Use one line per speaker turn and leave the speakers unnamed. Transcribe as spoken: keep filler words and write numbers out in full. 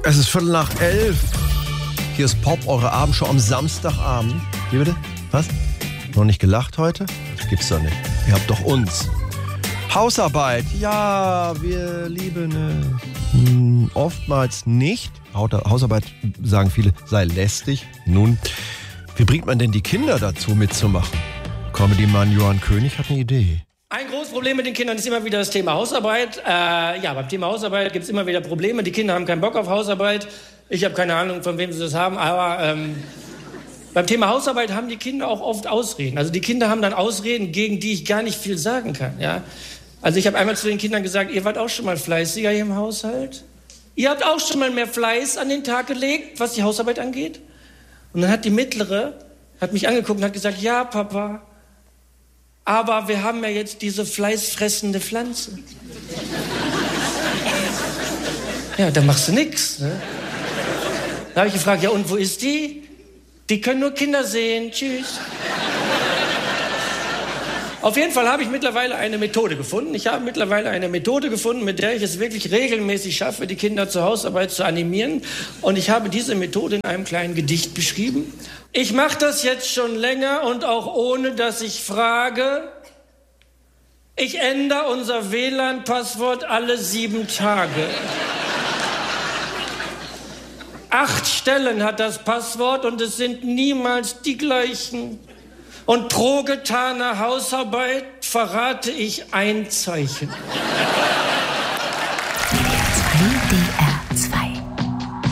Es ist Viertel nach elf. Hier ist Pop, eure Abendshow am Samstagabend. Wie bitte? Was? Noch nicht gelacht heute? Das gibt's doch nicht. Ihr habt doch uns. Hausarbeit. Ja, wir lieben es. Hm, oftmals nicht. Hausarbeit, sagen viele, sei lästig. Nun, wie bringt man denn die Kinder dazu, mitzumachen? Comedy-Mann Johann König hat eine Idee.
Ein großes Problem mit den Kindern ist immer wieder das Thema Hausarbeit. Äh, ja, beim Thema Hausarbeit gibt es immer wieder Probleme. Die Kinder haben keinen Bock auf Hausarbeit. Ich habe keine Ahnung, von wem sie das haben. Aber ähm, beim Thema Hausarbeit haben die Kinder auch oft Ausreden. Also die Kinder haben dann Ausreden, gegen die ich gar nicht viel sagen kann. Ja? Also ich habe einmal zu den Kindern gesagt, ihr wart auch schon mal fleißiger hier im Haushalt? Ihr habt auch schon mal mehr Fleiß an den Tag gelegt, was die Hausarbeit angeht? Und dann hat die Mittlere, hat mich angeguckt und hat gesagt, ja, Papa, aber wir haben ja jetzt diese fleißfressende Pflanze. Ja, da machst du nix. Ne? Da habe ich gefragt, ja und wo ist die? Die können nur Kinder sehen. Tschüss. Auf jeden Fall habe ich mittlerweile eine Methode gefunden. Ich habe mittlerweile eine Methode gefunden, mit der ich es wirklich regelmäßig schaffe, die Kinder zur Hausarbeit zu animieren. Und ich habe diese Methode in einem kleinen Gedicht beschrieben. Ich mache das jetzt schon länger und auch ohne, dass ich frage. Ich ändere unser W L A N-Passwort alle sieben Tage. Acht Stellen hat das Passwort und es sind niemals die gleichen. Und pro getane Hausarbeit verrate ich ein Zeichen.